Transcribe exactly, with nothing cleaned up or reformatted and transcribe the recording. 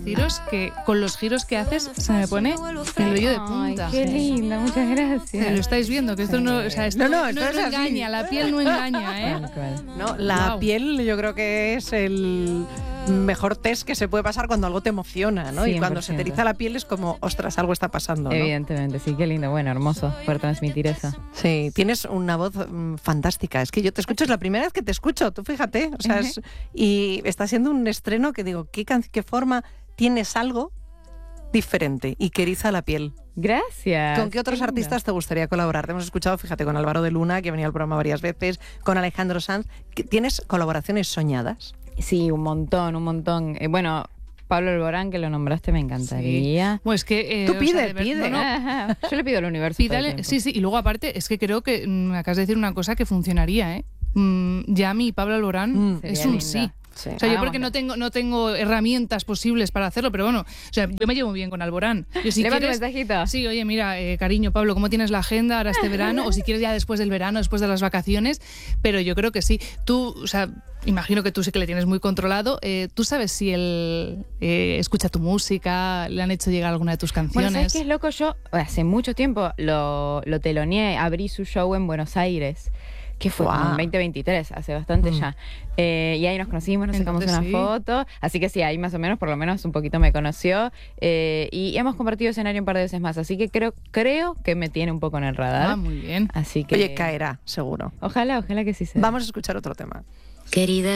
deciros que con los giros que haces se me pone el vello de punta. Ay, qué linda, muchas gracias. Lo estáis viendo, que esto no, o sea, esto No, no, no, esto no es así. engaña, la piel no engaña, ¿eh? No, la Wow. piel yo creo que es el mejor test que se puede pasar cuando algo te emociona, ¿no? Y cuando se te cien por ciento. eriza la piel es como, ostras, algo está pasando, ¿no? Evidentemente, sí, qué lindo. Bueno, hermoso poder transmitir eso. Sí, tienes una voz mm, fantástica. Es que yo te escucho, es la primera vez que te escucho, tú fíjate. O sea, es- y está siendo un estreno que digo, ¿qué, can- qué forma tienes algo diferente y que eriza la piel? Gracias. ¿Con qué otros lindo. artistas te gustaría colaborar? Te hemos escuchado, fíjate, con Álvaro de Luna, que ha venido al programa varias veces, con Alejandro Sanz. ¿Tienes colaboraciones soñadas? Sí, un montón, un montón. Eh, bueno, Pablo Alborán, que lo nombraste, me encantaría. Pues que... eh, Tú o sea, pide, de ver- pide. no, no, Ajá. Yo le pido al universo. todo el pídale, tiempo. sí, sí, y luego aparte, es que creo que mm, me acabas de decir una cosa que funcionaría, ¿eh? Mm, Yami y Pablo Alborán Mm. es Sería un linda. sí. Sí. O sea, yo Hagámoslo. porque no tengo, no tengo herramientas posibles para hacerlo, pero bueno, o sea, yo me llevo muy bien con Alborán. Yo, si ¿Le mando un quieres, mensajito? sí, oye, mira, eh, cariño, Pablo, ¿cómo tienes la agenda ahora este verano? O si quieres ya después del verano, después de las vacaciones, pero yo creo que sí. Tú, o sea, imagino que tú sí que le tienes muy controlado. Eh, ¿Tú sabes si él eh, escucha tu música, le han hecho llegar alguna de tus Bueno, canciones? ¿sabes qué es loco? Yo hace mucho tiempo lo, lo teloneé, abrí su show en Buenos Aires, que fue como Guau. en veinte veintitrés, hace bastante Mm. ya. Eh, y ahí nos conocimos, nos sacamos Entonces, una sí. foto, así que sí, ahí más o menos, por lo menos un poquito me conoció. Eh, y hemos compartido escenario un par de veces más, así que creo, creo que me tiene un poco en el radar. Ah, muy bien. Así que... Oye, caerá, seguro. Ojalá, ojalá que sí sea. Vamos a escuchar otro tema. Querida.